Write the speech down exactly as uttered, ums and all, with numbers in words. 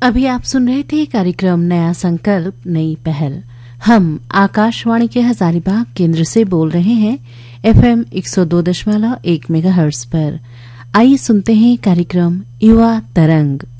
अभी आप सुन रहे थे कार्यक्रम नया संकल्प नई पहल। हम आकाशवाणी के हजारीबाग केंद्र से बोल रहे हैं एफएम एक सौ दो दशमलव एक मेगाहर्ट्ज पर। आइए सुनते हैं कार्यक्रम युवा तरंग।